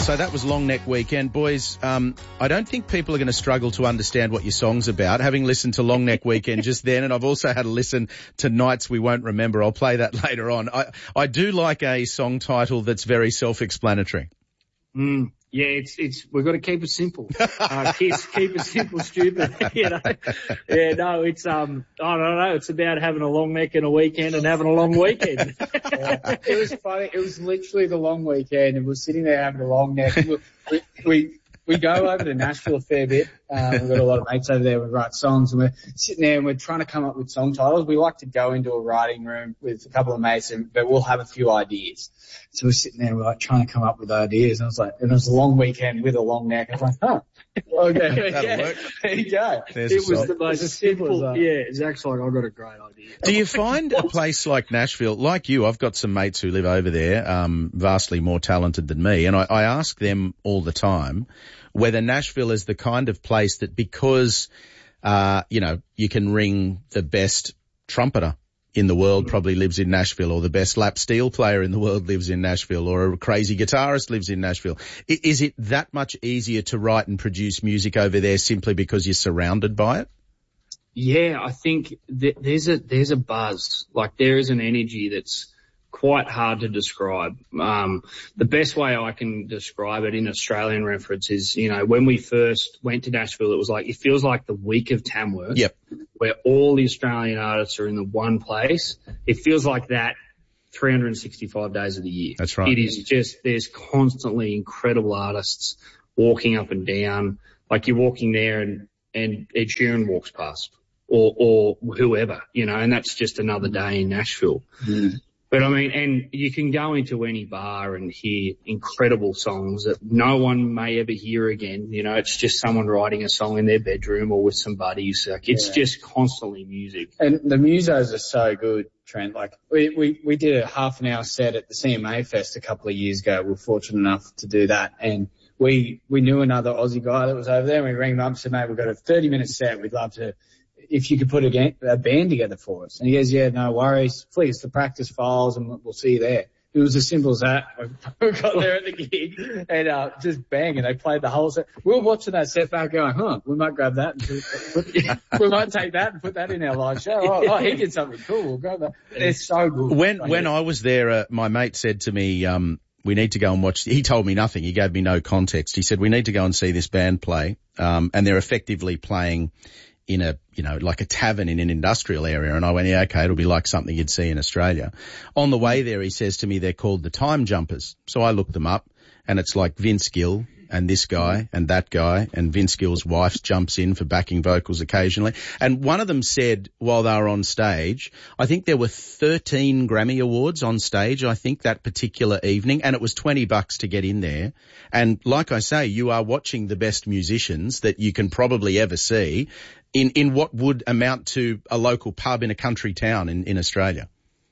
So that was Long Neck Weekend. Boys, I don't think people are going to struggle to understand what your song's about, having listened to Long Neck Weekend just then, and I've also had a listen to Nights We Won't Remember. I'll play that later on. I do like a song title that's very self-explanatory. Yeah, we've got to keep it simple. Keep it simple, stupid. You know? Yeah, no, it's, I don't know. It's about having a long neck and a weekend and having a long weekend. It was funny. It was literally the long weekend and we're sitting there having a long neck. We go over to Nashville a fair bit. We've got a lot of mates over there. We write songs and we're sitting there and we're trying to come up with song titles. We like to go into a writing room with a couple of mates but we'll have a few ideas. So we're sitting there and we're like trying to come up with ideas. And it was a long weekend with a long neck. I was like, okay. That'll work. There you go. It was the most simple. Yeah, Zach's like, I've got a great idea. Do you find a place like Nashville, like you, I've got some mates who live over there, vastly more talented than me, and I ask them all the time whether Nashville is the kind of place that because, you can ring the best trumpeter in the world probably lives in Nashville, or the best lap steel player in the world lives in Nashville, or a crazy guitarist lives in Nashville. Is it that much easier to write and produce music over there simply because you're surrounded by it? Yeah, I think there's a buzz. Like there is an energy that's quite hard to describe. The best way I can describe it in Australian reference is, when we first went to Nashville, it feels like the week of Tamworth. Yep. Where all the Australian artists are in the one place. It feels like that 365 days of the year. That's right. It is just, there's constantly incredible artists walking up and down. Like you're walking there and Ed Sheeran walks past or whoever, and that's just another day in Nashville. Mm. But I mean, and you can go into any bar and hear incredible songs that no one may ever hear again. It's just someone writing a song in their bedroom or with some buddies. Like it's just constantly music. And the musos are so good, Trent. Like we did a half an hour set at the CMA Fest a couple of years ago. We were fortunate enough to do that. And we knew another Aussie guy that was over there, and we rang him up and said, mate, we've got a 30-minute set. We'd love to, if you could put a band together for us. And he goes, yeah, no worries. Please, the practice files and we'll see you there. It was as simple as that. We got there at the gig and just bang, and they played the whole set. We were watching that set back going, we might grab that. We might take that and put that in our live show. Oh, he did something cool. We'll grab that. They're so good. When I was there, my mate said to me, we need to go and watch. He told me nothing. He gave me no context. He said, we need to go and see this band play. And they're effectively playing in a, like a tavern in an industrial area. And I went, yeah, okay, it'll be like something you'd see in Australia. On the way there, he says to me, they're called the Time Jumpers. So I looked them up, and it's like Vince Gill and this guy and that guy, and Vince Gill's wife jumps in for backing vocals occasionally. And one of them said while they were on stage, I think there were 13 Grammy Awards on stage, I think, that particular evening, and it was $20 to get in there. And like I say, you are watching the best musicians that you can probably ever see in what would amount to a local pub in a country town in Australia.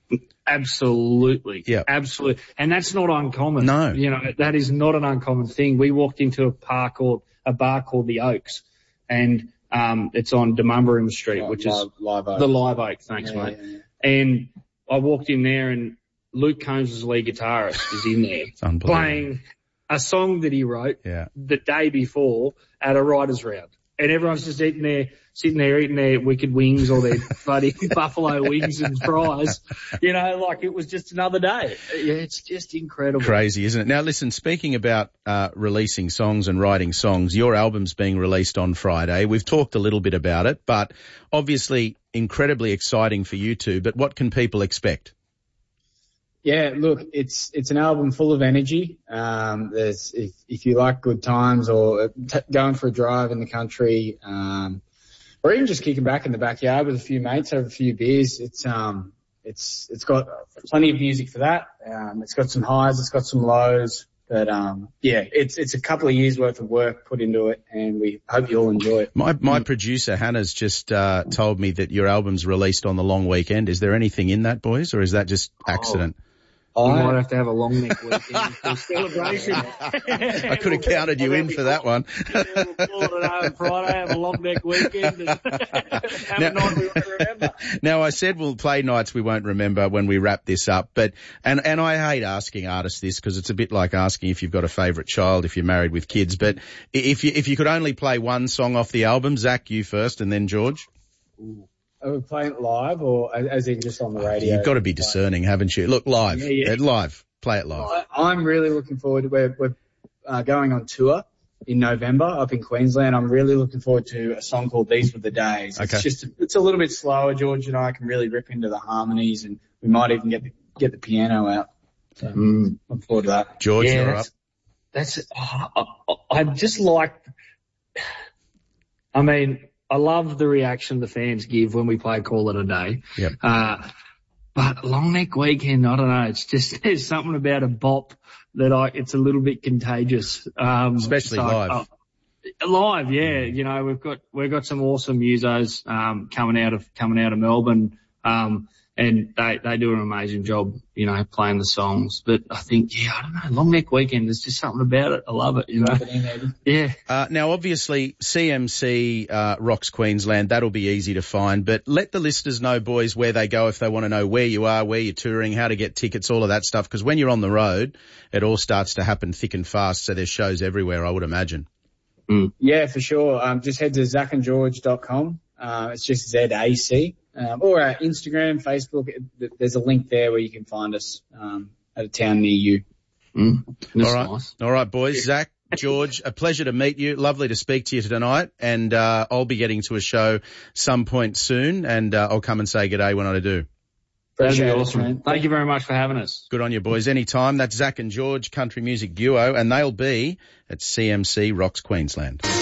Absolutely. Yeah. Absolutely. And that's not uncommon. No. That is not an uncommon thing. We walked into a bar called the Oaks, and it's on Demumbarum Street, which is Live Oak. The Live Oak. Thanks, mate. Yeah. And I walked in there, and Luke Combs' lead guitarist is in there playing a song that he wrote the day before at a writer's round. And everyone's just sitting there eating their wicked wings or their bloody buffalo wings and fries. Like it was just another day. Yeah, it's just incredible. Crazy, isn't it? Now listen, speaking about releasing songs and writing songs, your album's being released on Friday. We've talked a little bit about it, but obviously incredibly exciting for you two. But what can people expect? Yeah, look, it's an album full of energy. There's if you like good times or going for a drive in the country, or even just kicking back in the backyard with a few mates over a few beers, it's got plenty of music for that. It's got some highs, it's got some lows, but it's a couple of years worth of work put into it, and we hope you all enjoy it. My producer Hannah's just told me that your album's released on the long weekend. Is there anything in that, boys, or is that just accident? We might have to have a long neck weekend for celebration. I could have counted you in for that one. We'll call it on Friday, have a long neck weekend, and have a night we won't remember. Now, I said we'll play nights we won't remember when we wrap this up, but, and I hate asking artists this because it's a bit like asking if you've got a favourite child, if you're married with kids, but if you could only play one song off the album, Zach, you first and then George. Ooh. Are we playing it live or as in just on the radio? You've got to be discerning, haven't you? Look, live. Yeah. Live. Play it live. I'm really looking forward to we're going on tour in November up in Queensland. I'm really looking forward to a song called These Were the Days. Okay. It's a little bit slower. George and I can really rip into the harmonies and we might even get the piano out. So look forward to that. George, you're up. I just like, I love the reaction the fans give when we play Call It a Day. Yep. But Long Neck Weekend, I don't know. It's just, there's something about a bop that it's a little bit contagious. Especially live. Live, yeah. You know, we've got some awesome musos, coming out of Melbourne. And they do an amazing job, you know, playing the songs. But I think, I don't know, Long Neck Weekend, there's just something about it. I love it, you know. Yeah. Now, obviously, CMC rocks Queensland. That'll be easy to find. But let the listeners know, boys, where they go if they want to know where you are, where you're touring, how to get tickets, all of that stuff. Because when you're on the road, it all starts to happen thick and fast. So there's shows everywhere, I would imagine. Yeah, for sure. Just head to zachandgeorge.com. It's just ZAC. Or our Instagram, Facebook, there's a link there where you can find us at a town near you. All right. Nice. All right, boys. Zach, George, a pleasure to meet you. Lovely to speak to you tonight. And I'll be getting to a show some point soon, and I'll come and say g'day when I do. That'd be awesome. Thank you very much for having us. Good on you, boys. Anytime. That's Zach and George, country music duo, and they'll be at CMC Rocks Queensland.